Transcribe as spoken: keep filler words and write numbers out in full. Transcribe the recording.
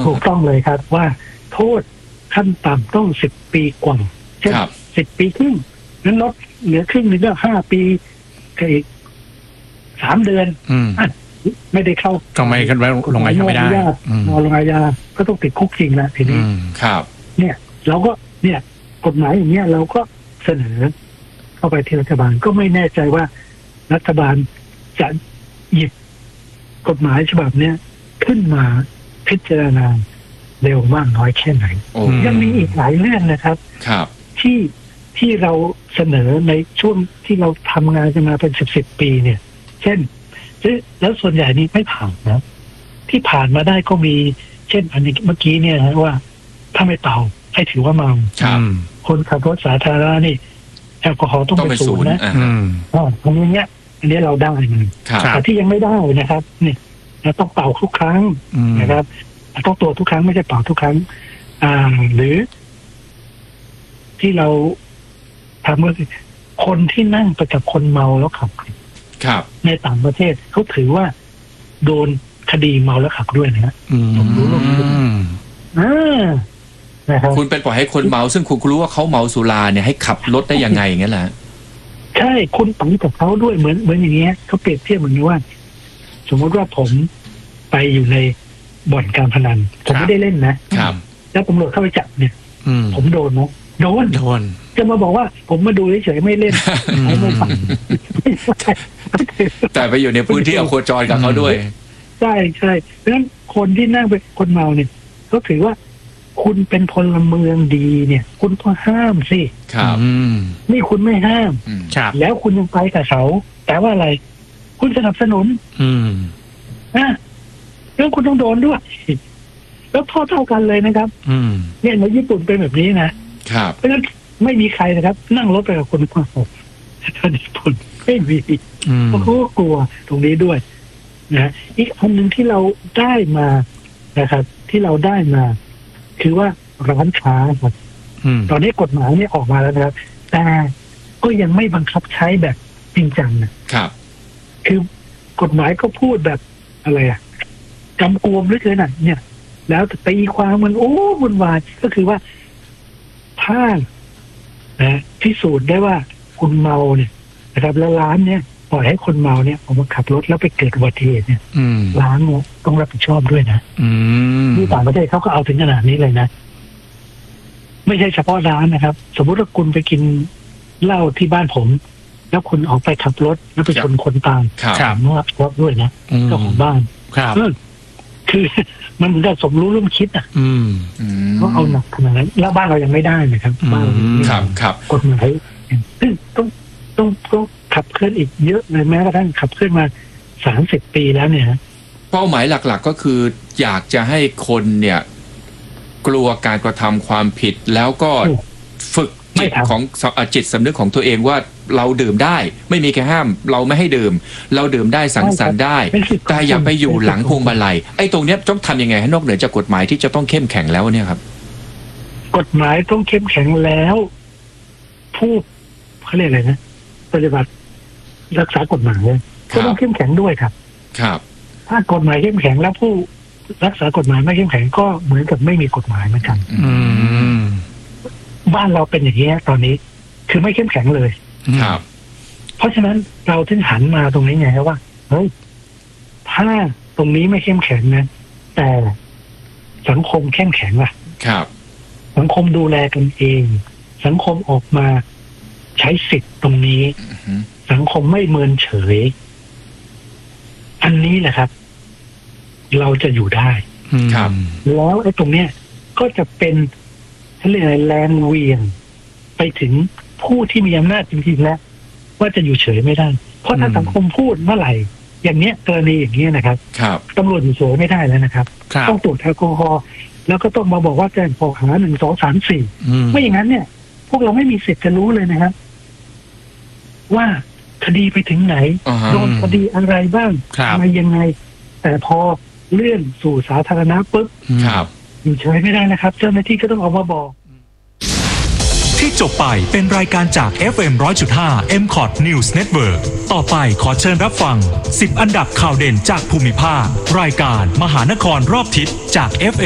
ถูกต้องเลยครับว่าโทษขั้นต่ำต้องสิบปีกว่าเช่นสิบปีครึ่งนั้นลดเหลือครึ่งหนึ่งก็ห้าปีกับอีกสามเดือนไม่ได้เข้าก็ไม่ขึ้นไปลงอาญาไม่ได้นอนลงอาญาก็ต้องติดคุกจริงแล้วทีนี้ครับเนี่ยเราก็เนี่ยกฎหมายอย่างเงี้ยเราก็เสนอเข้าไปที่รัฐบาลก็ไม่แน่ใจว่ารัฐบาลจะหยิบกฎหมายฉบับเนี้ยขึ้นมาพิจารณาเร็วมากน้อยแค่ไหนยังมีอีกหลายเรื่องนะครับครับที่ที่เราเสนอในช่วงที่เราทำงานกันมาเป็นสิบสิบปีเนี่ยเช่นแล้วส่วนใหญ่นี้ไม่ผ่านนะที่ผ่านมาได้ก็มีเช่นอันนี้เมื่อกี้เนี่ยนะว่าถ้าไม่เป่าให้ถือว่าเมาคนขับรถสาธารณะนี่แอลกอฮอล์ต้องเป็นศูนย์นะอ๋ออันนี้เนี้ยอันนี้เราได้มันแต่ที่ยังไม่ได้นะครับเนี่ยเราต้องเป่าทุกครั้งนะครับต้องตรวจทุกครั้งไม่ใช่เป่าทุกครั้งอ่าหรือที่เราทำก็คือคนที่นั่งไปกับคนเมาแล้วขับครับในต่างประเทศเขาถือว่าโดนคดีเมาแล้วขับด้วยนะผมรู้ลงอ่านะครับคุณเป็นปล่อยให้คนเมาซึ่งคุณรู้ว่าเขาเมาสุราเนี่ยให้ขับรถได้ยังไงอย่างนั้นแหละใช่คุณไปกับเขาด้วยเหมือนเหมือนอย่างเงี้ยเขาเปรียบเทียบเหมือนว่าสมมติว่าผมไปอยู่ในบ่อนการพนันผมไม่ได้เล่นนะครับแล้วตำรวจเข้าไปจับเนี่ยผมโดนนะโดนโดนจะมาบอกว่าผมมาดูเฉยๆไม่เล่นไม่ฟังแต่ไปอยู่ในพื้นที่เอาโคจรกับเขาด้วยใช่ใช่เพราะฉะนั้นคนที่นั่งเป็นคนเมาเนี่ยก็ถือว่าคุณเป็นพลเมืองดีเนี่ยคุณต้องห้ามสิครับนี่คุณไม่ห้ามแล้วคุณยังไปกับเขาแต่ว่าอะไรคุณสนับสนุนนะแล้วคุณต้องโดนด้วยแล้วโทษเท่ากันเลยนะครับเนี่ยในญี่ปุ่นเป็นแบบนี้นะครับเพราะฉะนั้นไม่มีใครนะครับนั่งรถไปกับคนเมาท่านญี่ปุ่นไม่มีเพราะเขาก็กลัวตรงนี้ด้วยนะอีกอันหนึ่งที่เราได้มานะครับที่เราได้มาคือว่าร้านค้าครับตอนนี้กฎหมายนี่ออกมาแล้วนะครับแต่ก็ยังไม่บังคับใช้แบบจริงจังนะครับคือกฎหมายก็พูดแบบอะไรอะกำกวมเหลือเกินน่ะเนี่ยแล้วตีความมันโอ้วุ่นวายก็คือว่าถ้านะพิสูจน์ได้ว่าคุณเมาเนี่ยนะครับแล้วร้านเนี่ยปล่อยให้คนเมาเนี่ยออกมาขับรถแล้วไปเกิดอุบัติเหตุเนี่ยร้านเนี่ยต้องรับผิดชอบด้วยนะที่ต่างประเทศเขาก็เอาถึงขนาดนี้เลยนะไม่ใช่เฉพาะร้านนะครับสมมติว่าคุณไปกินเหล้าที่บ้านผมแล้วคุณออกไปขับรถแล้วไปชนคนตายต้องรับผิดชอบด้วยนะเจ้าของบ้านคือมันเหมือนกับสมรู้ร่วมคิดอ่ะเขาเอาหนักขนาดนั้นแล้วบ้านเรายังไม่ได้นะครับบ้านเรากฎหมายซึ่งต้องต้องต้องขับเคลื่อนอีกเยอะเลยแม้กระทั่งขับเคลื่อนมาสามสิบปีแล้วเนี่ยเป้าหมายหลักๆก็คืออยากจะให้คนเนี่ยกลัวการกระทำความผิดแล้วก็ฝึกจิตของจิตสำนึกของตัวเองว่าเราดื่มได้ไม่มีใครห้ามเราไม่ให้ดื่มเราดื่มได้สังสรรค์ได้แต่อย่าไปอยู่หลังพวงมาลัยไอ้ตรงเนี้ยต้องทำยังไงให้นอกเหนือจากกฎหมายที่จะต้องเข้มแข็งแล้วเนี่ยครับกฎหมายต้องเข้มแข็งแล้วผู้เขาเรียกอะไรนะปฏิบัติรักษากฎหมายก็ต้องเข้มแข็งด้วยครับครับถ้ากฎหมายเข้มแข็งแล้วผู้รักษากฎหมายไม่เข้มแข็งก็เหมือนกับไม่มีกฎหมายเหมือนกันบ้านเราเป็นอย่างนี้ตอนนี้คือไม่เข้มแข็งเลยครับเพราะฉะนั้นเราถึงหันมาตรงนี้ไงว่าเฮ้ยถ้าตรงนี้ไม่เข้มแข็งนะแต่สังคมเข้มแข็งล่ะครับสังคมดูแลกันเองสังคมออกมาใช้สิทธิ์ตรงนี้สังคมไม่เมินเฉยอันนี้แหละครับเราจะอยู่ได้ครับแล้วไอ้ตรงเนี้ยก็จะเป็นเรียกอะไรแรงเวียงไปถึงผู้ที่มีอำนาจจริงๆแล้วว่าจะอยู่เฉยไม่ได้เพราะถ้าสังคมพูดเมื่อไหร่อย่างเนี้ยกรณีอย่างเนี้ยนะครับตำรวจอยู่เฉยไม่ได้แล้วนะครับต้องตรวจแอลกอฮอล์แล้วก็ต้องมาบอกว่าแจ้งข้อหาหนึ่งสองสามสี่ไม่อย่างนั้นเนี่ยพวกเราไม่มีสิทธิ์จะรู้เลยนะครับว่าคดีไปถึงไหนโดนคดีอะไรบ้างทำไมยังไงแต่พอเลื่อนสู่สาธารณะปุ๊บอยู่เฉยไม่ได้นะครับเจ้าหน้าที่ก็ต้องออกมาบอกที่จบไปเป็นรายการจาก เอฟ เอ็ม หนึ่งร้อยจุดห้า เอ็ม คอท News Network ต่อไปขอเชิญรับฟังสิบอันดับข่าวเด่นจากภูมิภาครายการมหานครรอบทิศจาก เอฟ